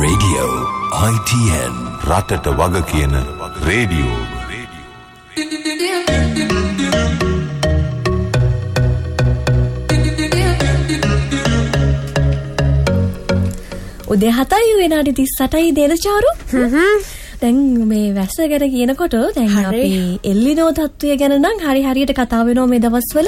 Radio ITN රටට වග කියන රේඩියෝ. උදේ 7යි විනාඩි 38යි දේලචාරු. දැන් මේ වැස්ස ගැන කියනකොට දැන් අපි එල්ලිනෝ තත්ත්වය ගැන නම් හරියට කතා වෙනවා මේ දවස්වල.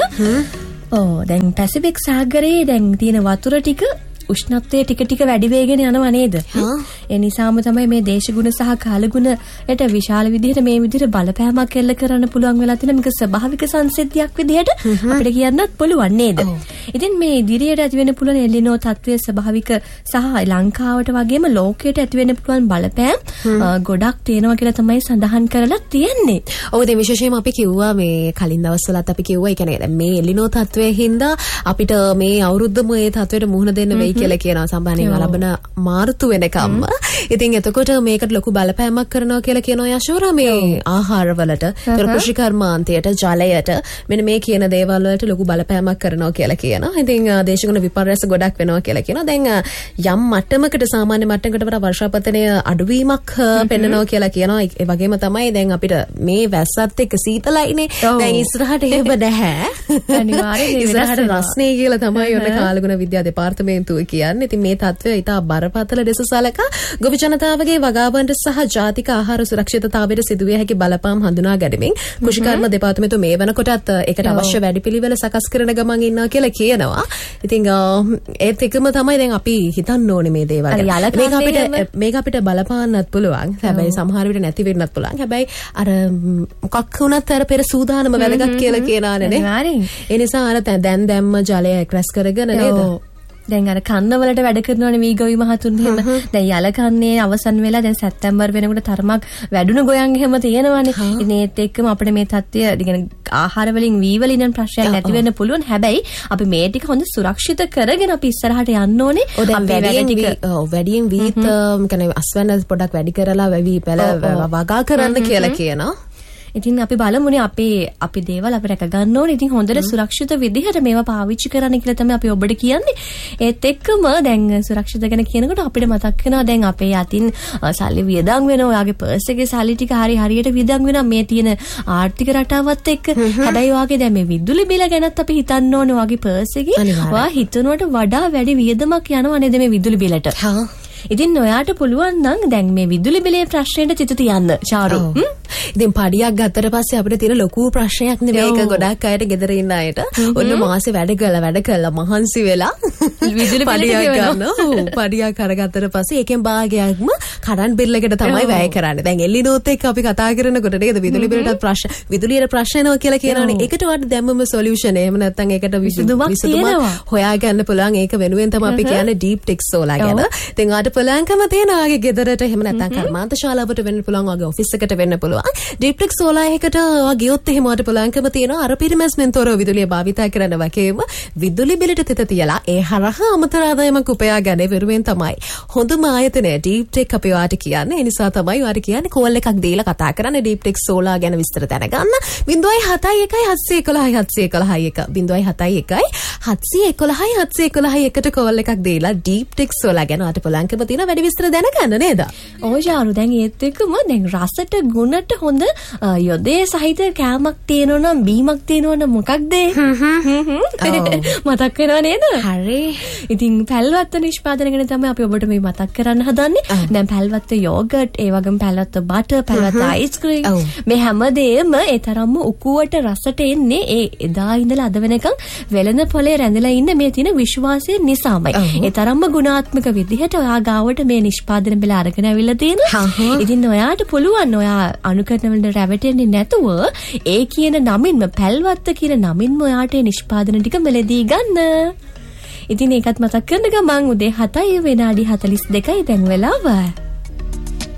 දැන් පැසිෆික් සාගරයේ දැන් තියෙන වතුර ටික උෂ්ණත්වය ටික වැඩි වෙගෙන යනවා නේද? ඒ නිසාම තමයි මේ දේශගුණ සහ කාලගුණයට විශාල විදිහට මේ විදිහට බලපෑමක් එල්ල කරන්න පුළුවන් වෙලා තියෙන මේක ස්වභාවික සංසිද්ධියක් විදිහට අපිට කියන්නත් පුළුවන් නේද? ඉතින් මේ ඉදිරියට ඇති වෙන්න පුළුවන් එල්ලිනෝ තත්ත්වයේ ස්වභාවික සහ ලංකාවට වගේම ලෝකයට ඇති වෙන්න පුළුවන් බලපෑම් ගොඩක් තියෙනවා කියලා තමයි සඳහන් කරලා තියෙන්නේ. ඔව් දැන් විශේෂයෙන්ම අපි කිව්වා මේ කලින් දවස්වලත් අපි කිව්වා ඒ කියන්නේ මේ එල්ලිනෝ තත්ත්වයේ හින්දා අපිට මේ අවුරුද්දම මේ තත්ත්වයට මුහුණ දෙන්න වෙයි කියලා කියනවා සම්බන්ධයෙන් ලබන මාර්තු වෙනකම්ම. ඉතින් එතකොට මේකට ලොකු බලපෑමක් කරනවා කියලා කියනවා යශෝරා මේ ආහාරවලට, කෘෂිකර්මාන්තයට, ජලයට මෙන්න මේ කියන දේවල් වලට ලොකු බලපෑමක් කරනවා කියලා කියනවා. ඉතින් දේශගුණ විපර්යාස ගොඩක් වෙනවා කියලා කියනවා. දැන් යම් මට්ටමකට සාමාන්‍ය මට්ටමකට වඩා වර්ෂාපතනය අඩුවීමක් පෙන්නනවා කියලා කියනවා. ඒ වගේම තමයි දැන් අපිට මේ වැස්සත් එක්ක සීතලයිනේ. දැන් ඉස්සරහට එහෙම නැහැ. අනිවාර්යයෙන් ඉස්සරහට රස්නේ කියලා තමයි ඔන්න කාලගුණ විද්‍යා දෙපාර්තමේන්තුව කියන්නේ. ඉතින් මේ තත්ත්වය ඉතා බරපතල ලෙස සලකා ගොවි ජනතාවගේ වගාවන්ට සහ ජාතික ආහාර සුරක්ෂිතතාවයට සිදුවිය හැකි බලපෑම් හඳුනා ගැනීමෙන් කෘෂිකර්ම දෙපාර්තමේන්තුව මේ වෙනකොටත් ඒකට අවශ්‍ය වැඩපිළිවෙල සකස් කරන ගමන් ඉන්නවා කියලා කියනවා. ඉතින් ඒත් එකම තමයි දැන් අපි හිතන්න ඕනේ මේ දේවල්. මේක අපිට බලපාන්නත් පුළුවන්. හැබැයි සමහර විට නැති වෙන්නත් පුළුවන්. හැබැයි අර මොකක් වුණත් අර පෙර සූදානම වැදගත් කියලා කියනානේ නේ. ඒ නිසා අර දැම්ම ජලය රැස් කරගෙන නේද? දැන් අර කන්න වලට වැඩ කරනවනේ මේ ගොවි මහතුන් එහෙම. දැන් යල කන්නේ අවසන් වෙලා දැන් සැප්තැම්බර් වෙනකොට තරමක් වැඩුණු ගොයන් එහෙම තියෙනවනේ. ඉතින් ඒත් එක්කම අපිට මේ තත්ත්වය يعني ආහාර වලින් වී වලින් ප්‍රශ්නයක් නැති වෙන්න පුළුවන්. හැබැයි අපි මේ ටික හොඳ සුරක්ෂිත කරගෙන අපි ඉස්සරහට යන්න ඕනේ. වැඩියෙන් වීත් يعني අස්වැන්න පොඩක් වැඩි කරලා වී පැල වගා කරන්න කියලා කියනවා. ඉතින් අපි බලමුනේ අපි දේවල් අපිට රැක ගන්න ඕනේ. ඉතින් හොඳට සුරක්ෂිත විදිහට මේවා පාවිච්චි කරන්න කියලා තමයි අපි ඔබට කියන්නේ. ඒත් එක්කම දැන් සුරක්ෂිත ගැන කියනකොට අපිට මතක් වෙනවා දැන් අපේ අතින් සල්ලි වියදම් වෙනවා. ඔයාගේ පර්ස් එකේ සල්ලි ටික හරියට වියදම් වෙනවා මේ තියෙන ආර්ථික රටාවත් එක්ක. හැබැයි ඔයාගේ දැන් මේ විදුලි බිල ගැනත් අපි හිතන්න ඕනේ. ඔයාගේ පර්ස් එකේ ඔයා හිතනවට වඩා වැඩි වියදමක් යනවා නේද මේ විදුලි බිලට. ඉතින් ඔයාට පුළුවන් නම් දැන් මේ විදුලි බිලේ ප්‍රශ්නෙට චිත තියන්න ශාරු. ඉතින් පඩියක් ගත්තට පස්සේ අපිට තියෙන ලොකු ප්‍රශ්නයක් නෙමෙයි ඒක ගොඩක් අයට ගෙදර ඉන්න අයට. ඔන්න මාසේ වැඩ කළා මහන්සි වෙලා විදුලි පඩියක් ගන්න. පඩියක් අරගත්තට පස්සේ ඒකෙන් භාගයක්ම කඩන් බිල් එකට තමයි වැය කරන්නේ. දැන් එල්ලිනෝත් එක්ක අපි කතා කරනකොට නේද විදුලි බිලට ප්‍රශ්න විදුලියට ප්‍රශ්න එනවා කියලා කියනවනේ. ඒකට වඩා දැම්මම සොලියුෂන් එහෙම නැත්නම් ඒකට විසඳුමක් හොයාගන්න පුළුවන්. ඒක වෙනුවෙන් තමයි අපි කියන්නේ ඩීප් ටෙක් සෝලා ගැන. ඉතින් ආට පුළුවන්කම තියෙනවා වගේ ගෙදරට එහෙම නැත්නම් කර්මාන්ත ශාලාවට වෙන්න පුළුවන් වගේ ඔෆිස් එකට වෙන්න පුළුවන්. ඩීප් ටෙක් සෝලා එකකට ගියොත් එහෙම ආට පුළුවන්කම තියෙනවා අර පිරිමැස්මෙන් තොරව විදුලිය භාවිතා කරන වගේම විදුලි බිලට තිත තියලා ඒ හරහා අමතර ආදායමක් උපයා ගන්න වෙනුවෙන් තමයි හොඳම ආයතනය ඩීප් ටෙක් අපි ඔයාට කියන්නේ. ඒ නිසා තමයි ඔයාට කියන්නේ කෝල් එකක් දීලා කතා කරන්න ඩීප් ටෙක් සෝලා ගැන විස්තර දැනගන්න 071 කෝල් එකක් දීලා ඩීප් ටෙක් සෝලා ගැන ඔයාට පුළුවන්කම තියෙන වැඩි විස්තර දැනගන්න නේද? ඔව් ශාරු දැන් ඒත් එක්කම දැන් රසට ගුණට හොඳ යොදේ සහිත කෑමක් තියෙනවා නම් බීමක් තියෙනවා නම් මොකක්ද මතක් වෙනව නේද? හරි. ඉතින් පැල්වත්ත නිෂ්පාදනය ගැන තමයි අපි ඔබට මේ මතක් කරන්න හදන්නේ. දැන් පැල්වත්ත යෝගට්, ඒ වගේම පැල්වත්ත බටර්, පැල්වත්ත අයිස්ක්‍රීම් මේ හැමදේම ඒ තරම්ම උකුවට රසට එන්නේ ඒ එදා ඉඳලා අද වෙනකන් වෙළඳ පොලේ රැඳලා ඉන්න මේ තියෙන විශ්වාසය නිසාමයි. ඒ තරම්ම ගුණාත්මක විදිහට ඔයා ගාවට මේ නිෂ්පාදන බෙල අරගෙන අවිල්ලා තියෙනවා. ඉතින් ඔයාට පුළුවන් ඔයා අනුකරණ වලට රැවටෙන්නේ නැතුව ඒ කියන නමින්ම පැල්වත්ත කියන නමින්ම ඔයාට මේ නිෂ්පාදන ටික මෙලදී ගන්න. ඉතින් ඒකත් මතක් කරන ගමන් උදේ 7:42 දැන් වෙලාව.